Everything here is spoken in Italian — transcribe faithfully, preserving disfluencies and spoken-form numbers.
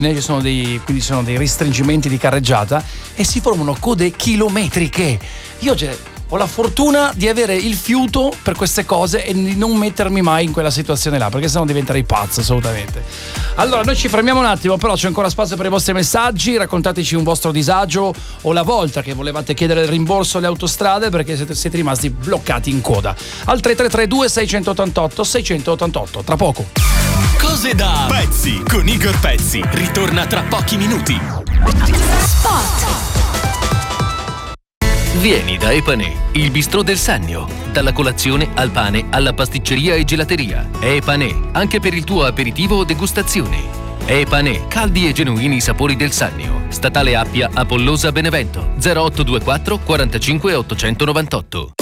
ci sono dei, quindi sono dei restringimenti di carreggiata e si formano code chilometriche. Io cioè, ho la fortuna di avere il fiuto per queste cose e di non mettermi mai in quella situazione là, perché sennò diventerei pazzo assolutamente. Allora noi ci fermiamo un attimo, però c'è ancora spazio per i vostri messaggi. Raccontateci un vostro disagio o la volta che volevate chiedere il rimborso alle autostrade perché siete, siete rimasti bloccati in coda. Al tre tre tre due sei otto otto sei otto otto. Tra poco Cose da pezzi con Igor Pezzi ritorna tra pochi minuti. Spot. Vieni da Epanè, il bistrò del Sannio. Dalla colazione al pane alla pasticceria e gelateria. Epanè, anche per il tuo aperitivo o degustazione. Epanè, caldi e genuini sapori del Sannio. Statale Appia, Apollosa, Benevento. zero otto due quattro quarantacinque ottocentonovantotto.